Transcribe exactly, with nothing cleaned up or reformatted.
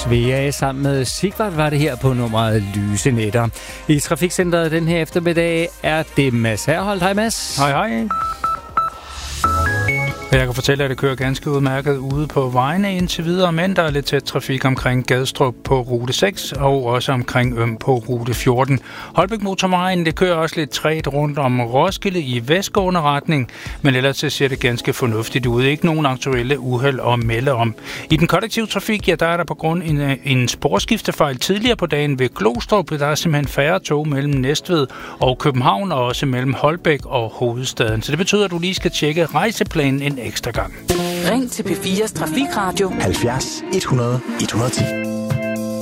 Svea sammen med Sigvart var det her på nummeret Lyse Nætter. I Trafikcenteret den her eftermiddag er det Mads Herholdt. Hej Mads. Hej hej. Jeg kan fortælle, at det kører ganske udmærket ude på vejene indtil videre, men der er lidt tæt trafik omkring Gadstrup på rute seks og også omkring Øm på rute fjorten. Holbæk Motorvejen, det kører også lidt træt rundt om Roskilde i vestgående retning, men ellers ser det ganske fornuftigt ud. Ikke nogen aktuelle uheld at melde om. I den kollektive trafik, ja, der er der på grund af en, en sporskiftefejl tidligere på dagen ved Glostrup. Der er simpelthen færre tog mellem Næstved og København og også mellem Holbæk og hovedstaden. Så det betyder, at du lige skal tjekke rejseplanen en ekstra gang. Ring til P fires Trafikradio halvfjerds et hundrede et hundrede og ti.